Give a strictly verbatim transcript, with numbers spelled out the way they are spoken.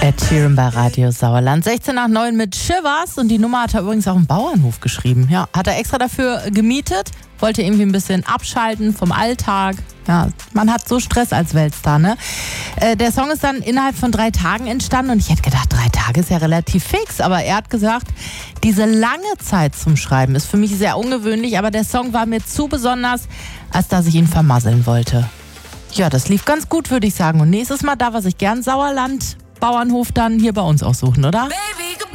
Ed Sheeran bei Radio Sauerland. sechzehn nach neun mit Shivers und die Nummer hat er übrigens auf dem Bauernhof geschrieben. Ja, hat er extra dafür gemietet, wollte irgendwie ein bisschen abschalten vom Alltag. Ja, man hat so Stress als Weltstar, ne? Äh, der Song ist dann innerhalb von drei Tagen entstanden und ich hätte gedacht, drei Tage ist ja relativ fix, aber er hat gesagt, diese lange Zeit zum Schreiben ist für mich sehr ungewöhnlich, aber der Song war mir zu besonders, als dass ich ihn vermasseln wollte. Ja, das lief ganz gut, würde ich sagen. Und nächstes Mal darf er sich gern Sauerland Bauernhof dann hier bei uns aussuchen, oder? Baby.